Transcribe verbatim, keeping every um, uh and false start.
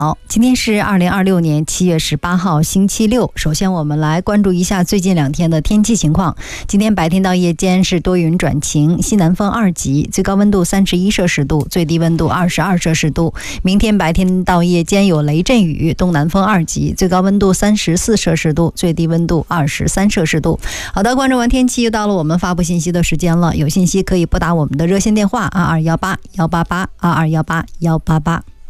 好，今天是二零二六年七月十八号星期六。首先我们来关注一下最近两天的天气情况。今天白天到夜间是多云转晴，西南风二级，最高温度三十一摄氏度，最低温度二十二摄氏度。明天白天到夜间有雷阵雨，东南风二级，最高温度三十四摄氏度，最低温度二十三摄氏度。好的，关注完天气，又到了我们发布信息的时间了。有信息可以拨打我们的热线电话二二一八一八八二二一八一八八。